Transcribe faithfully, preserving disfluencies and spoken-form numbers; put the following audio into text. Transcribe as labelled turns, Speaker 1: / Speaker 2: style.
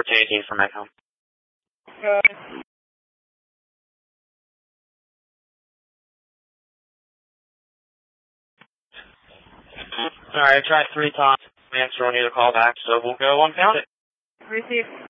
Speaker 1: fourteen eighteen from Echo.
Speaker 2: Okay.
Speaker 1: Alright, I tried three times. Answer on either call back, so we'll go unfound it.
Speaker 2: Receive.